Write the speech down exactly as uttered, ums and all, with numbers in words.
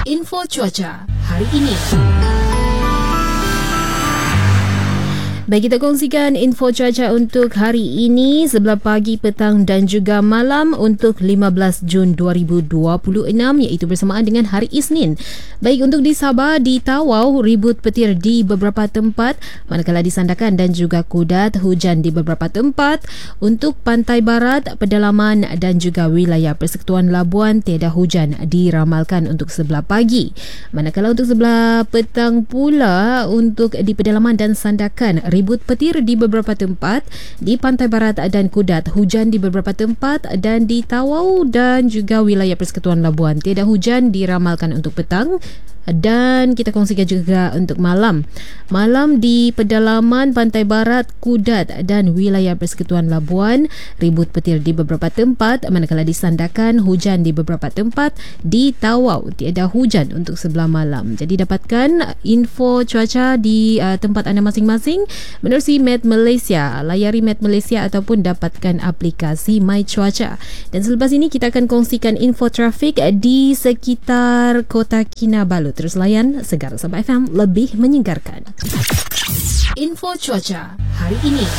Info cuaca hari ini. Baik, kita kongsikan info cuaca untuk hari ini sebelah pagi, petang dan juga malam untuk lima belas Jun dua ribu dua puluh enam, iaitu bersamaan dengan hari Isnin. Baik, untuk di Sabah, di Tawau, ribut petir di beberapa tempat, manakala di Sandakan dan juga Kudat, hujan di beberapa tempat. Untuk Pantai Barat, pedalaman dan juga wilayah Persekutuan Labuan, tiada hujan diramalkan untuk sebelah pagi. Manakala untuk sebelah petang pula, untuk di pedalaman dan Sandakan, ribut petir di beberapa tempat. Di Pantai Barat dan Kudat, hujan di beberapa tempat, dan di Tawau dan juga wilayah Persekutuan Labuan, tiada hujan diramalkan untuk petang. Dan kita kongsikan juga untuk malam. Malam di pedalaman Pantai Barat, Kudat dan wilayah Persekutuan Labuan, ribut petir di beberapa tempat, manakala di Sandakan, hujan di beberapa tempat. Di Tawau, tiada hujan untuk sebelah malam. Jadi dapatkan info cuaca di uh, tempat anda masing-masing menerusi Met Malaysia. Layari Met Malaysia ataupun dapatkan aplikasi My Cuaca. Dan selepas ini kita akan kongsikan info trafik di sekitar Kota Kinabalu. Terus layan Segar Sabah F M, lebih menyegarkan. Info cuaca hari ini.